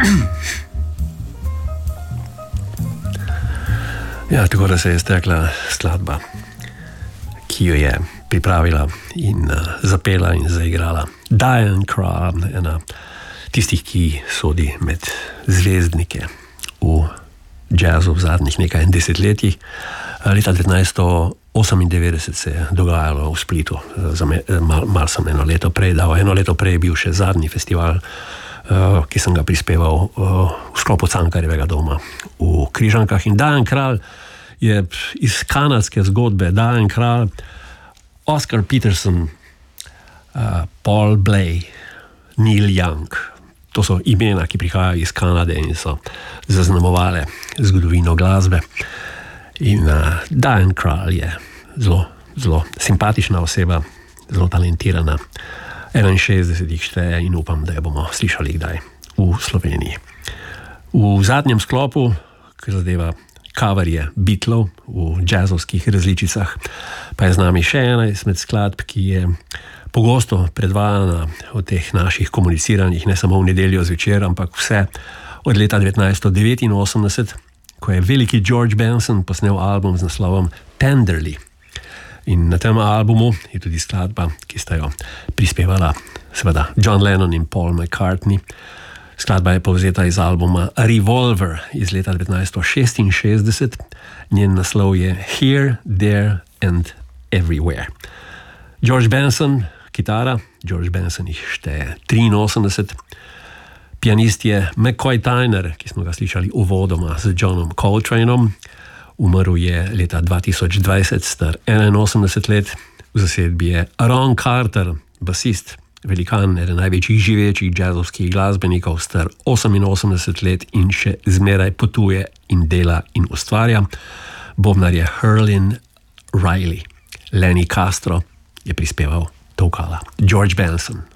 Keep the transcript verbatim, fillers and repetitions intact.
Ja, tako da se je stekla skladba, ki jo je pripravila in uh, zapela in zaigrala Diane Krall, ena tistih, ki sodi med zvezdnike v jazzu v zadnjih nekaj desetletjih. Leta devetnajststo osemindevetdeset se je dogajalo v Splitu, malo mal sem eno leto prej dal, eno leto prej je bil še zadnji festival, uh, ki sem ga prispeval uh, v sklopu Cankarjevega doma v Križankah. In Diane Krall je iz kanadske zgodbe. Diane Krall, Oscar Peterson, uh, Paul Bley, Neil Young. To so imena, ki prihajajo iz Kanade in so zaznamovale zgodovino glasbe. In uh, Diane Krall je zelo, zelo simpatična oseba, zelo talentirana. enainšestdeset jih šteje in upam, da jo bomo slišali kdaj v Sloveniji. V zadnjem sklopu, ki zadeva coverje Beatlov v jazzovskih različicah, pa je z nami še ena izmed skladb, ki je pogosto predvajana v teh naših komuniciranjih, ne samo v nedeljo zvečer, ampak vse od leta devetnajststo devetinosemdeset, ko je veliki George Benson posnel album z naslovom Tenderly. In na tem albumu je tudi skladba, ki sta jo prispevala seveda John Lennon in Paul McCartney. Skladba je povzeta iz albuma Revolver iz leta devetnajststo šestinšestdeset. Njen naslov je Here, There and Everywhere. George Benson, kitara, George Benson jih šteje triinosemdeset. Pianist je McCoy Tyner, ki smo ga slišali uvodoma z Johnom Coltraneom. Umrl je leta dva tisoč dvajset, star enainosemdeset let. V zasedbi je Ron Carter, basist, velikan, eden največjih živečih jazzovskih glasbenikov, star oseminosemdeset let in še zmeraj potuje in dela in ustvarja. Bobnar je Herlin Riley. Lenny Castro je prispeval to vokala. George Benson.